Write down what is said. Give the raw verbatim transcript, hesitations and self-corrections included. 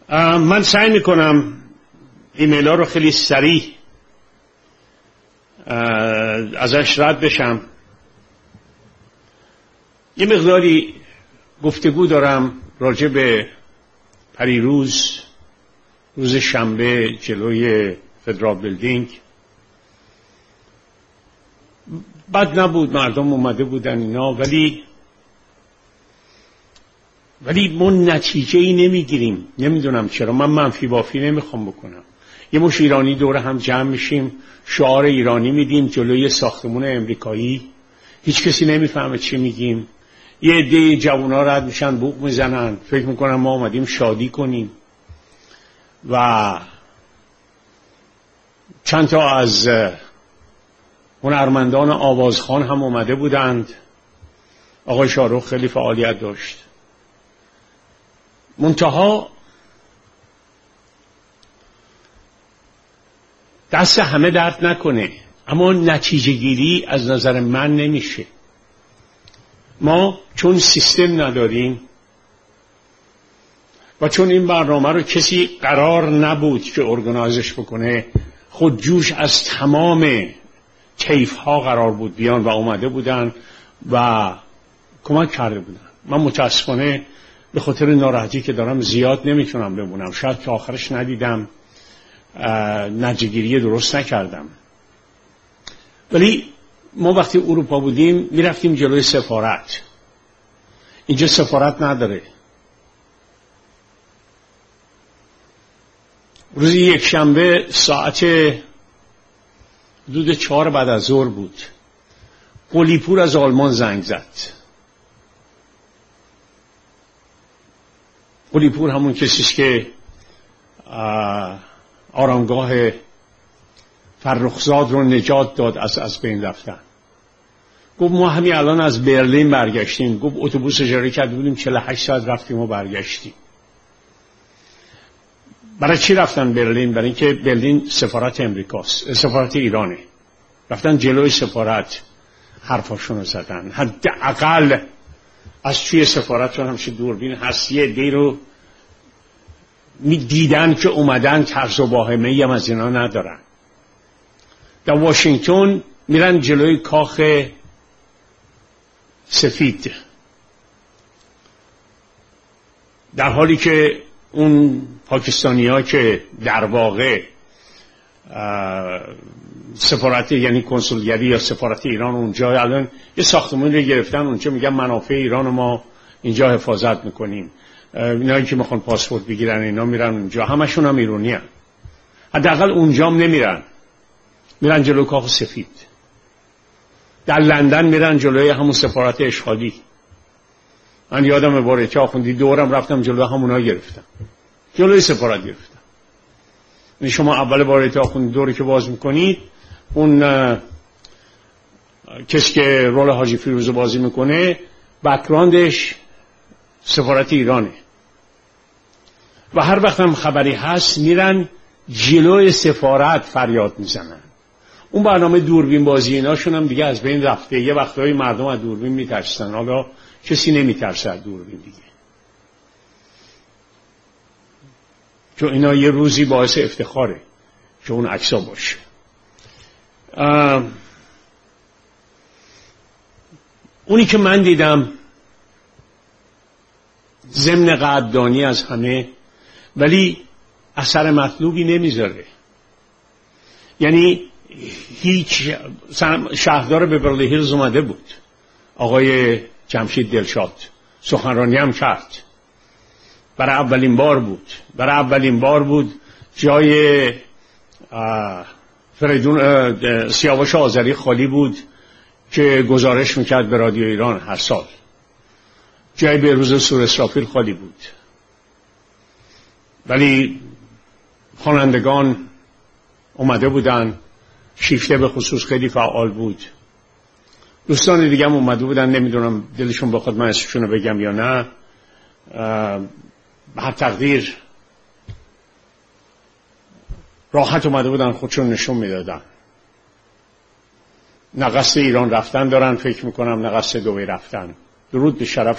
من سعی میکنم ایمیل ها رو خیلی سریع ازش رد بشم. یه مقداری گفتگو دارم راجع به پریروز، روز شنبه جلوی فدرال بیلدینگ. بد نبود، مردم اومده بودن اینا، ولی ولی ما نتیجه ای نمیگیریم. نمیدونم چرا. من منفی بافی نمیخوام بکنم. یه مش ایرانی دور هم جمع میشیم، شعار ایرانی میدیم جلوی ساختمون امریکایی، هیچ کسی نمیفهمه چی میگیم. یه عده جوونا رد میشن بوق میزنن، فکر میکنن ما اومدیم شادی کنیم. و چند تا از هنرمندان آوازخوان هم اومده بودند. آقای شاهرخ خیلی فعالیت داشت. منتها دست همه درد نکنه، اما نتیجه گیری از نظر من نمیشه. ما چون سیستم نداریم و چون این برنامه رو کسی قرار نبود که ارگانایزش بکنه، خود جوش از تمام طیف ها قرار بود بیان و اومده بودن و کمک کرده بودن. من متاسفانه به خاطر ناراحتی که دارم زیاد نمیتونم بمونم. شاید که آخرش ندیدم، نتیجه‌گیری درست نکردم. ولی ما وقتی اروپا بودیم میرفتیم جلوی سفارت. اینجا سفارت نداره. روز یک شنبه ساعت حدود چهار بعد از ظهر بود، قلیپور از آلمان زنگ زد. قلیپور همون کسیست که آرامگاه فرخزاد رو نجات داد از از بین رفتن. گفت ما همین الان از برلین برگشتیم. گفت اتوبوس اجاره کرده بودیم چهل و هشت ساعت رفتیم و برگشتیم. برای چی رفتن برلین؟ برای اینکه برلین سفارت امریکاست، سفارت ایرانه. رفتن جلوی سفارت حرفاشون رو زدن. حداقل از توی سفارت رو همشه دوربین هست، یه عده‌ای رو می دیدن که اومدن، طرز و واهمه‌ای هم از اینا ندارن. در واشنگتن میرن جلوی کاخ سفید، در حالی که اون پاکستانی ها که در واقع سفارت، یعنی کنسولگری یا سفارت ایران اونجا، الان یه ساختمان رو گرفتن اونجا، میگن منافع ایران ما اینجا حفاظت میکنیم. اینایی که میخوان پاسپورت بگیرن اینا میرن اونجا، همشون هم ایرانی هن. حداقل اونجا هم نمیرن، میرن جلوی کاخ سفید. در لندن میرن جلوی همون سفارت اشغالی. من یادم باره که آخوندی دورم رفتم جلوی همونا گرفتم، جلوی سفارت گرفتم. یعنی شما اول باره که آخوندی دوری که باز میکنید، اون کسی که رول حاجی فیروزو بازی میکنه بک‌گراندش سفارت ایرانه. و هر وقت هم خبری هست میرن جلوی سفارت فریاد میزنن. اون برنامه دوربین بازی ایناشون هم دیگه از بین رفته. یه وقتایی مردم از دوربین میترسن، حالا کسی نمیترسه از دوربین دیگه، چون اینا یه روزی باعث افتخاره که اون عکسا باشه. اونی که من دیدم ضمن قدردانی از همه، ولی اثر مطلوبی نمیذاره. یعنی هیچ شهردار بیورلی هیلز اومده بود، آقای جمشید دلشاد، سخنرانی هم کرد. برای اولین بار بود برای اولین بار بود جای فریدون سیاوش آذری خالی بود که گزارش میکرد به رادیو ایران هر سال. جای بهروز سور اسرافیل خالی بود، ولی خوانندگان اومده بودن. شیفته به خصوص خیلی فعال بود. دوستان دیگه هم اومده بودن، نمیدونم دلشون بخواد من اسمشون رو بگم یا نه. به هر تقدیر راحت اومده بودن، خودشون نشون میدادن. نه قصد ایران رفتن دارن فکر میکنم، نه قصد دبی رفتن. درود به شرف